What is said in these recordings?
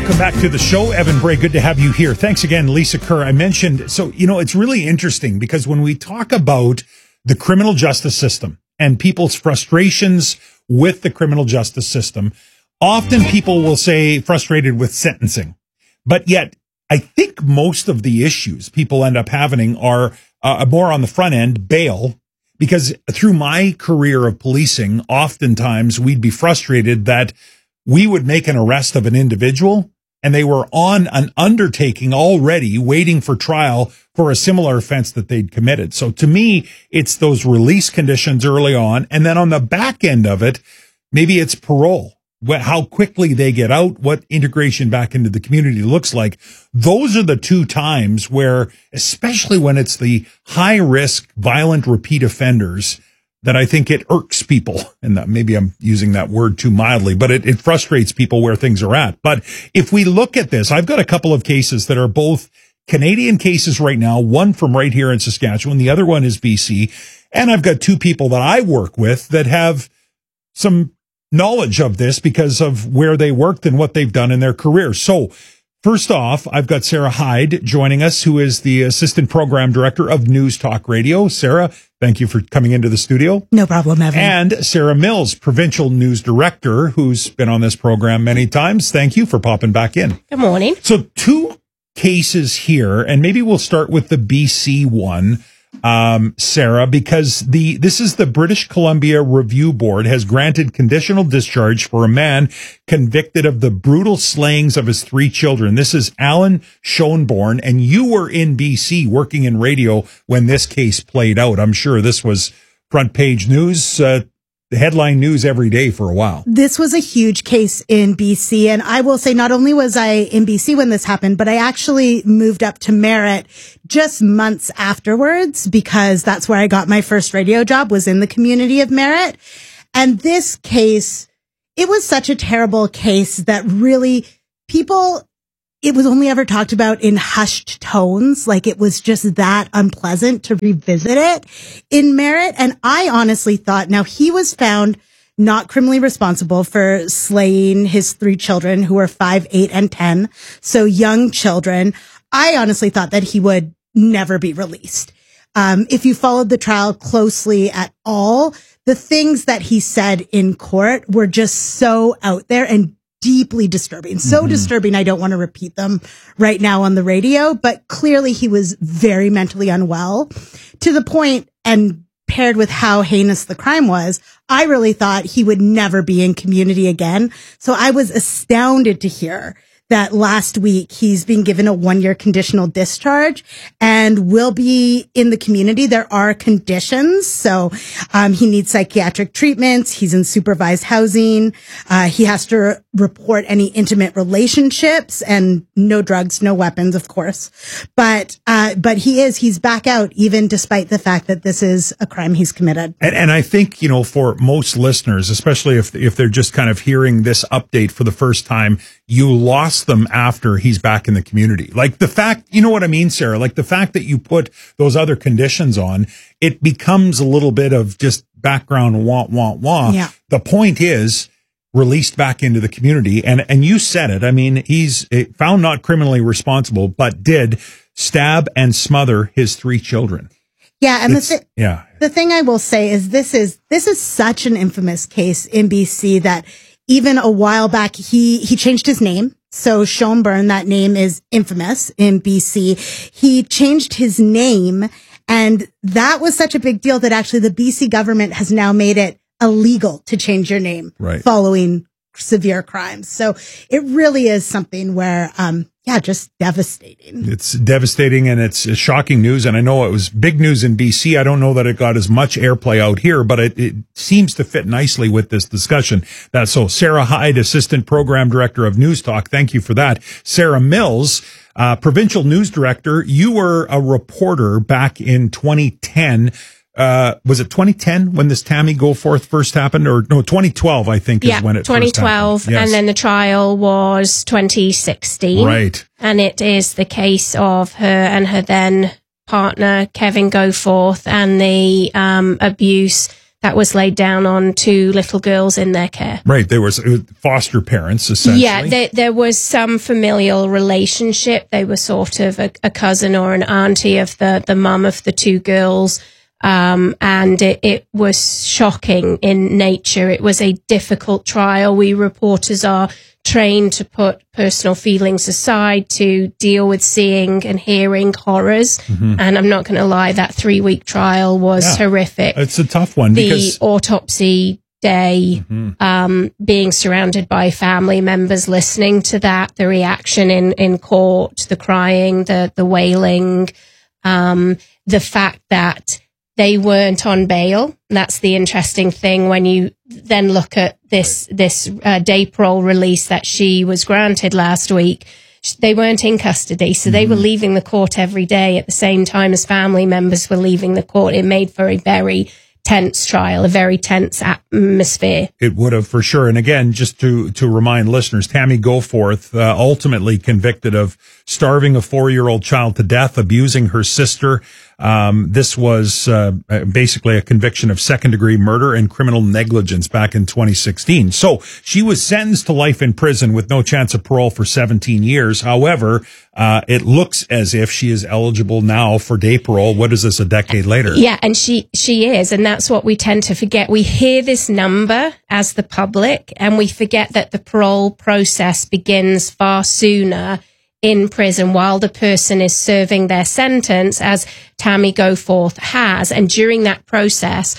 Welcome back to the show. Evan Bray, good to have you here. Thanks again, Lisa Kerr. I mentioned, so, it's really interesting because when we talk about the criminal justice system and people's frustrations with the criminal justice system, often people will say frustrated with sentencing. But yet, I think most of the issues people end up having are more on the front end, bail. Because through my career of policing, oftentimes we'd be frustrated that we would make an arrest of an individual and they were on an undertaking already waiting for trial for a similar offense that they'd committed. So to me, it's those release conditions early on. And then on the back end of it, maybe it's parole, how quickly they get out, what integration back into the community looks like. Those are the two times where, especially when it's the high risk, violent repeat offenders, that I think it irks people. And maybe I'm using that word too mildly, but it frustrates people where things are at. But if we look at this, I've got a couple of cases that are both Canadian cases right now, one from right here in Saskatchewan, the other one is BC. And I've got two people that I work with that have some knowledge of this because of where they worked and what they've done in their career. So first off, I've got Sarah Hyde joining us, who is the Assistant Program Director of News Talk Radio. Sarah, thank you for coming into the studio. No problem, Evan. And Sarah Mills, Provincial News Director, who's been on this program many times. Thank you for popping back in. Good morning. So two cases here, and maybe we'll start with the BC one. Sarah, because this is the British Columbia Review Board has granted conditional discharge for a man convicted of the brutal slayings of his three children. This is Alan Schoenborn, and you were in BC working in radio when this case played out. I'm sure this was front page news, headline news every day for a while. This was a huge case in BC. And I will say not only was I in BC when this happened, but I actually moved up to Merritt just months afterwards because that's where I got my first radio job, was in the community of Merritt. And this case, it was such a terrible case that really it was only ever talked about in hushed tones. Like it was just that unpleasant to revisit it in Merritt. And I honestly thought, now he was found not criminally responsible for slaying his three children who were 5, 8, and 10. So young children. I honestly thought that he would never be released. If you followed the trial closely at all, the things that he said in court were just so out there and deeply disturbing. So disturbing, I don't want to repeat them right now on the radio, but clearly he was very mentally unwell to the point, and paired with how heinous the crime was, I really thought he would never be in community again. So I was astounded to hear that last week he's been given a 1-year conditional discharge and will be in the community. There are conditions. So, he needs psychiatric treatments. He's in supervised housing. He has to report any intimate relationships and no drugs, no weapons, of course. But he's back out even despite the fact that this is a crime he's committed. And I think, for most listeners, especially if they're just kind of hearing this update for the first time, you lost them after he's back in the community. Like the fact, you know what I mean, Sarah? Like the fact that you put those other conditions on, it becomes a little bit of just background wah. Yeah. The point is released back into the community. And you said it. I mean, he's found not criminally responsible, but did stab and smother his three children. Yeah. And the thing I will say is this is such an infamous case in BC that even a while back, he changed his name. So Schoenborn, that name is infamous in BC. He changed his name, and that was such a big deal that actually the BC government has now made it illegal to change your name following severe crimes. So it really is something where, just devastating. It's devastating, and it's shocking news. And I know it was big news in BC. I don't know that it got as much airplay out here, but it seems to fit nicely with this discussion. So Sarah Hyde, Assistant Program Director of News Talk. Thank you for that. Sarah Mills, Provincial News Director. You were a reporter back in 2010. Was it 2010 when this Tammy Goforth first happened, or no, 2012, I think is when it 2012, first happened. Yes. And then the trial was 2016. Right. And it is the case of her and her then partner, Kevin Goforth, and the abuse that was laid down on 2 little girls in their care. Right. There was foster parents, essentially. Yeah, there was some familial relationship. They were sort of a cousin or an auntie of the mum of the 2 girls. And it was shocking in nature. It was a difficult trial. We reporters are trained to put personal feelings aside to deal with seeing and hearing horrors. Mm-hmm. And I'm not going to lie, that 3-week trial was horrific. It's a tough one. The autopsy day, being surrounded by family members, listening to that, the reaction in court, the crying, the wailing, the fact that they weren't on bail. That's the interesting thing when you then look at this day parole release that she was granted last week. They weren't in custody, so they were leaving the court every day at the same time as family members were leaving the court. It made for a very tense trial, a very tense atmosphere. It would have, for sure. And again, just to remind listeners, Tammy Goforth, ultimately convicted of starving a 4-year-old child to death, abusing her sister. This was basically a conviction of second-degree murder and criminal negligence back in 2016. So she was sentenced to life in prison with no chance of parole for 17 years. However, it looks as if she is eligible now for day parole. What is this, a decade later? Yeah, and she is, and that's what we tend to forget. We hear this number as the public, and we forget that the parole process begins far sooner in prison while the person is serving their sentence, as Tammy Goforth has. And during that process,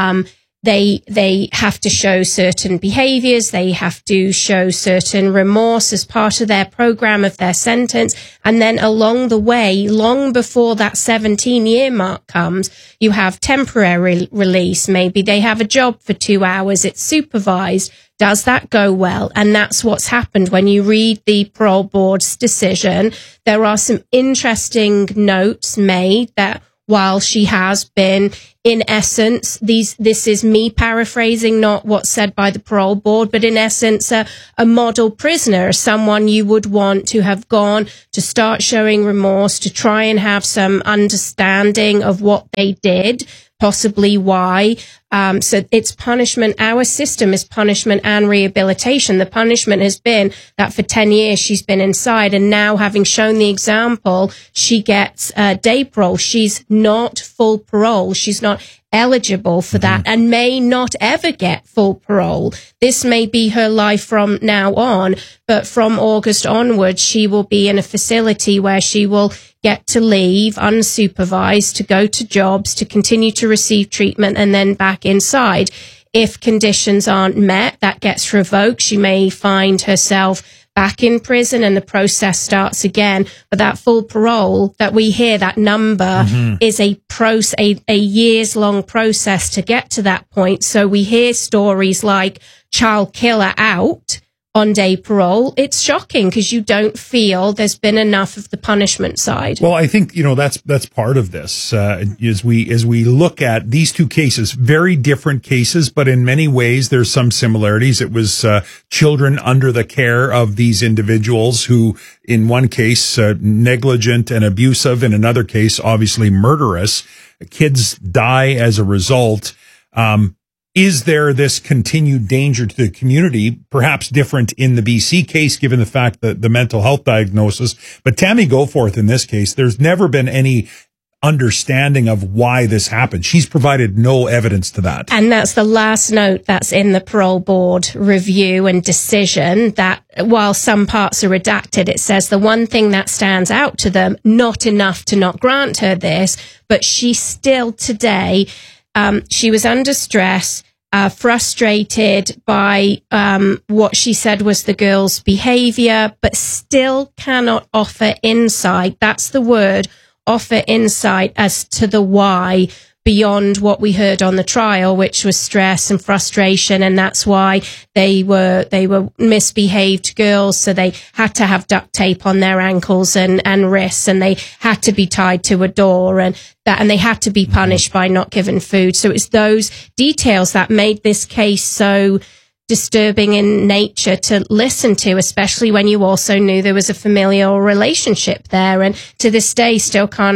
they have to show certain behaviors. They have to show certain remorse as part of their program of their sentence. And then along the way, long before that 17-year mark comes, you have temporary release. Maybe they have a job for 2 hours. It's supervised. Does that go well? And that's what's happened. When you read the parole board's decision, there are some interesting notes made that while she has been, in essence, this is me paraphrasing, not what's said by the parole board, but in essence, a model prisoner, someone you would want to have gone to start showing remorse, to try and have some understanding of what they did, possibly why. So it's punishment. Our system is punishment and rehabilitation. The punishment has been that for 10 years she's been inside, and now, having shown the example, she gets day parole. She's not full parole. She's not eligible for that and may not ever get full parole. This may be her life from now on, but from August onwards, she will be in a facility where she will get to leave unsupervised, to go to jobs, to continue to receive treatment, and then back inside. If conditions aren't met, that gets revoked. She may find herself back in prison and the process starts again. But that full parole that we hear, that number, is a years long process to get to that point. So we hear stories like child killer out on day parole. It's shocking because you don't feel there's been enough of the punishment side. Well, I think, that's part of this, as we look at these 2 cases, very different cases, but in many ways there's some similarities. It was children under the care of these individuals who, in one case, negligent and abusive, in another case, obviously murderous. Kids die as a result. Is there this continued danger to the community, perhaps different in the BC case, given the fact that the mental health diagnosis, but Tammy Goforth in this case, there's never been any understanding of why this happened. She's provided no evidence to that. And that's the last note that's in the parole board review and decision, that while some parts are redacted, it says the one thing that stands out to them, not enough to not grant her this, but she still today, she was under stress, frustrated by what she said was the girl's behavior, but still cannot offer insight. That's the word, offer insight as to the why, beyond what we heard on the trial, which was stress and frustration. And that's why they were misbehaved girls. So they had to have duct tape on their ankles and wrists, and they had to be tied to a door, and they had to be punished by not given food. So it's those details that made this case so disturbing in nature to listen to, especially when you also knew there was a familial relationship there. And to this day, still can't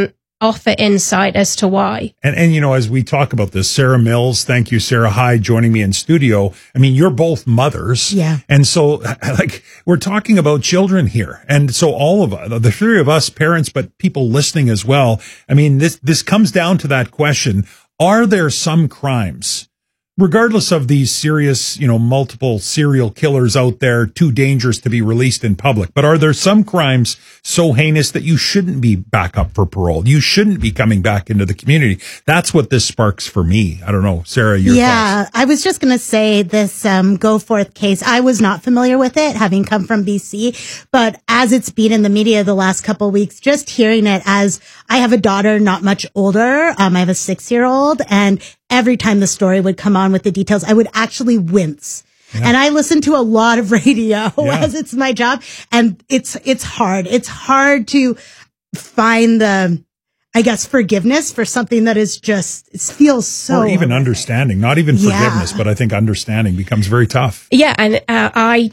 offer insight as to why. And, you know, as we talk about this, Sarah Mills, thank you, Sarah Hyde, joining me in studio. I mean, you're both mothers. Yeah. And so, like, we're talking about children here. And so all of us, the three of us, parents, but people listening as well, I mean, this comes down to that question. Are there some crimes, regardless of these serious, you know, multiple serial killers out there, too dangerous to be released in public, but are there some crimes so heinous that you shouldn't be back up for parole? You shouldn't be coming back into the community. That's what this sparks for me. I don't know, Sarah, your thoughts? I was just going to say this Go Forth case, I was not familiar with it, having come from BC, but as it's been in the media the last couple of weeks, just hearing it, as I have a daughter not much older, I have a 6-year-old, and every time the story would come on with the details, I would actually wince. Yeah. And I listen to a lot of radio as it's my job. And it's hard. It's hard to find the, I guess, forgiveness for something that is just, it feels so. Or even understanding, not even forgiveness, but I think understanding becomes very tough. Yeah. And I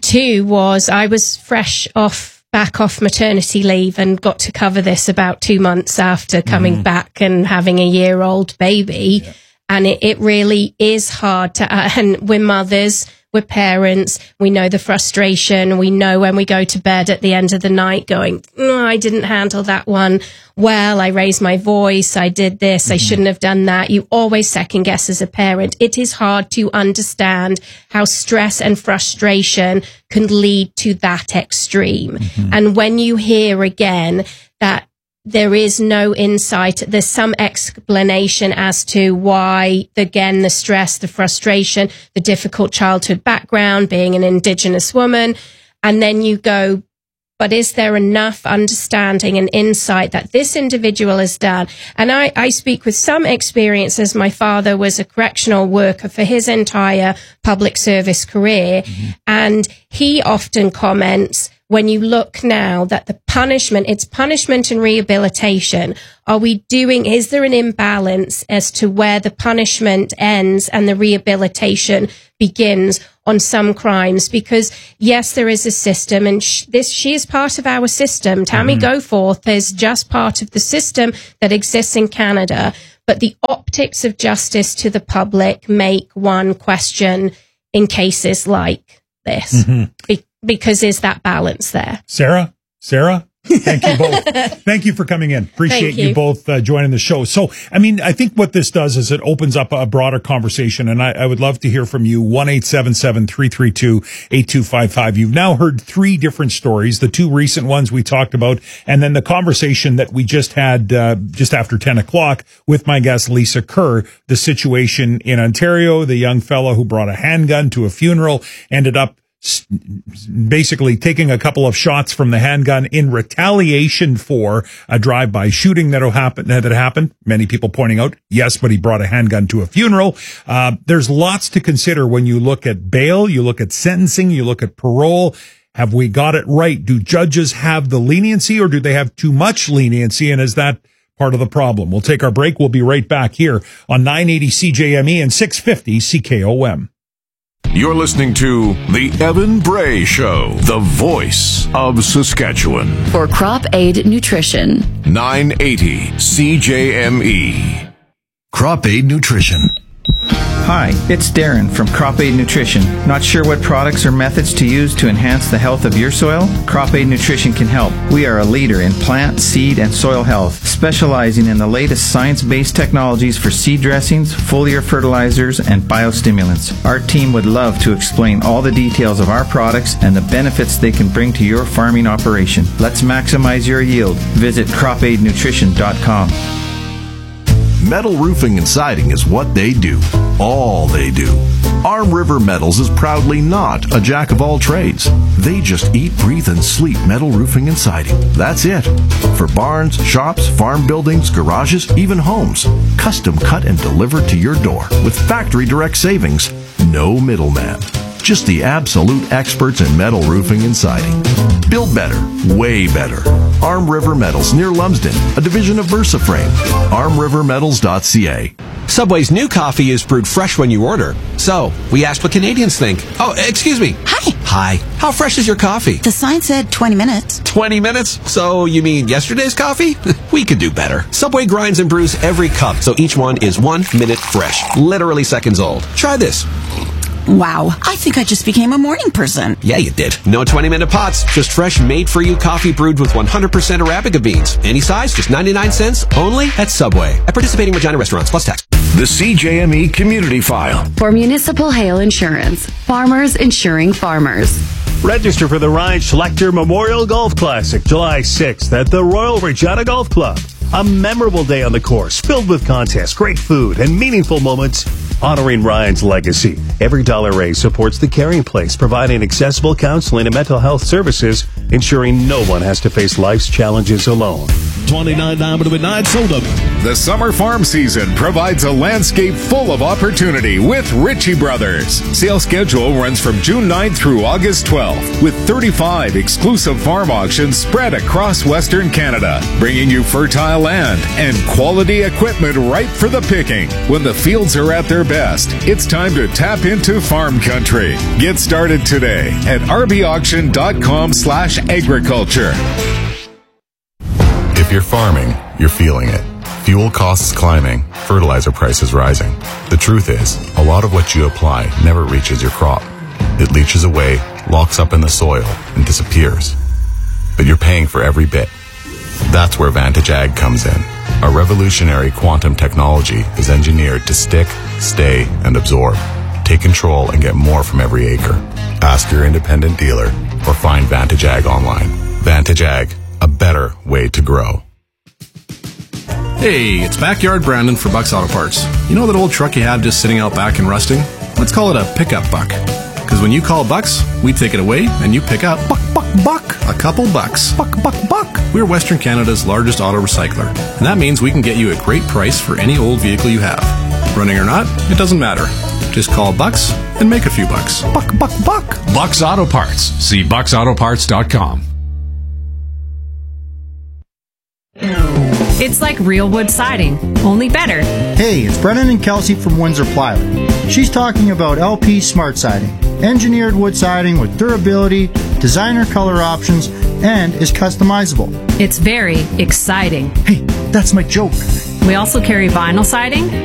was back off maternity leave and got to cover this about 2 months after coming back and having a year-old baby. Yeah. And it really is hard to, and we're mothers, we're parents, we know the frustration, we know when we go to bed at the end of the night going, I didn't handle that one well, I raised my voice, I did this, I shouldn't have done that. You always second guess as a parent. It is hard to understand how stress and frustration can lead to that extreme. And when you hear again that there is no insight, there's some explanation as to why, again, the stress, the frustration, the difficult childhood background, being an Indigenous woman. And then you go, but is there enough understanding and insight that this individual has done? And I speak with some experience, as my father was a correctional worker for his entire public service career. And he often comments, when you look now that the punishment, it's punishment and rehabilitation. Is there an imbalance as to where the punishment ends and the rehabilitation begins on some crimes? Because yes, there is a system, and she is part of our system. Tammy Goforth is just part of the system that exists in Canada. But the optics of justice to the public make one question in cases like this. Because is that balance there? Sarah, thank you both. Thank you for coming in. Appreciate you both joining the show. So, I mean, I think what this does is it opens up a broader conversation, and I would love to hear from you. 1-877-332-8255. You've now heard 3 different stories, the 2 recent ones we talked about, and then the conversation that we just had just after 10 o'clock with my guest, Lisa Kerr, the situation in Ontario, the young fellow who brought a handgun to a funeral, ended up basically taking a couple of shots from the handgun in retaliation for a drive-by shooting that happened. Many people pointing out, yes, but he brought a handgun to a funeral. There's lots to consider when you look at bail, you look at sentencing, you look at parole. Have we got it right? Do judges have the leniency, or do they have too much leniency? And is that part of the problem? We'll take our break. We'll be right back here on 980 CJME and 650 CKOM. You're listening to The Evan Bray Show, the voice of Saskatchewan. For Crop Aid Nutrition. 980 CJME. Crop Aid Nutrition. Hi, it's Darren from Crop Aid Nutrition. Not sure what products or methods to use to enhance the health of your soil? Crop Aid Nutrition can help. We are a leader in plant, seed, and soil health, specializing in the latest science-based technologies for seed dressings, foliar fertilizers, and biostimulants. Our team would love to explain all the details of our products and the benefits they can bring to your farming operation. Let's maximize your yield. Visit cropaidnutrition.com. Metal roofing and siding is what they do. All they do. Arm River Metals is proudly not a jack of all trades. They just eat, breathe, and sleep metal roofing and siding. That's it. For barns, shops, farm buildings, garages, even homes. Custom cut and delivered to your door with factory direct savings. No middleman. Just the absolute experts in metal roofing and siding. Build better, way better. Arm River Metals near Lumsden, a division of VersaFrame. ArmRiverMetals.ca. Subway's new coffee is brewed fresh when you order. So, we asked what Canadians think. Oh, excuse me. Hi. Hi, how fresh is your coffee? The sign said 20 minutes. 20 minutes? So you mean yesterday's coffee? We could do better. Subway grinds and brews every cup, so each one is 1 minute fresh. Literally seconds old. Try this. Wow, I think I just became a morning person. Yeah, you did. No 20-minute pots, just fresh, made-for-you coffee brewed with 100% Arabica beans. Any size, just 99 cents, only at Subway. At participating Regina restaurants, plus tax. The CJME Community File. For Municipal Hail Insurance, farmers insuring farmers. Register for the Ryan Schlechter Memorial Golf Classic, July 6th at the Royal Regina Golf Club. A memorable day on the course, filled with contests, great food, and meaningful moments honoring Ryan's legacy. Every dollar raised supports the Caring Place, providing accessible counseling and mental health services, ensuring no one has to face life's challenges alone. $29.99 sold up. The summer farm season provides a landscape full of opportunity with Ritchie Brothers. Sales schedule runs from June 9th through August 12th, with 35 exclusive farm auctions spread across Western Canada, bringing you fertile land and quality equipment ripe for the picking. When the fields are at their best, it's time to tap into farm country. Get started today at rbauction.com/agriculture. If you're farming, you're feeling it. Fuel costs climbing, fertilizer prices rising. The truth is, a lot of what you apply never reaches your crop. It leaches away, locks up in the soil, and disappears. But you're paying for every bit. That's where Vantage Ag comes in. Our revolutionary quantum technology is engineered to stick, stay, and absorb. Take control and get more from every acre. Ask your independent dealer or find Vantage Ag online. Vantage Ag, a better way to grow. Hey, it's Backyard Brandon for Buck's Auto Parts. You know that old truck you have just sitting out back and rusting? Let's call it a pickup buck. Because when you call Bucks, we take it away and you pick up buck, a couple bucks. Buck. We're Western Canada's largest auto recycler, and that means we can get you a great price for any old vehicle you have. Running or not, it doesn't matter. Just call Bucks and make a few bucks. Buck. Bucks Auto Parts. See bucksautoparts.com. It's like real wood siding, only better. Hey, it's Brennan and Kelsey from Windsor Plywood. She's talking about LP Smart Siding. Engineered wood siding with durability, designer color options, and is customizable. It's very exciting. Hey, that's my joke. We also carry vinyl siding,